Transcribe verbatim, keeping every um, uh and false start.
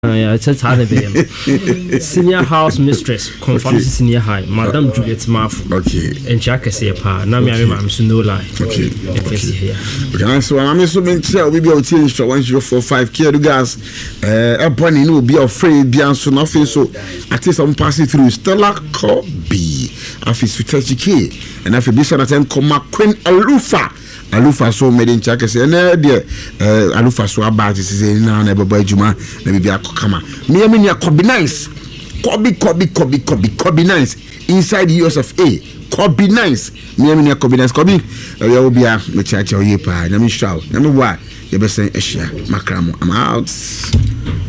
Yeah, it's a senior house mistress, confirmed okay. Senior high, Madam okay. Juliet Marf. Okay. And Chaka say, Pa, Nami, I'm so no lie. Okay. Okay. Okay. So I'm assuming we be on change for one zero four five K. Gas, uh, a bunny no be afraid, be answer nothing. So at least I'm passing through Stella Kobe. I feel strategic key, and I feel this one attend Koma Queen Alufa. Alufa so made in Chaka say, no, dear, Alufa so about this is now never by Juma, maybe a Kokama. Me, I mean, you could be nice. Kobe, Kobe, Kobe, Kobe, Kobe nice. Inside the U S of A, Kobe nice. Me, I mean, you could be nice. Kobe, I will be a church or yepa. Let me shout. Let me why. You better say, Esha, Macramo. I'm out.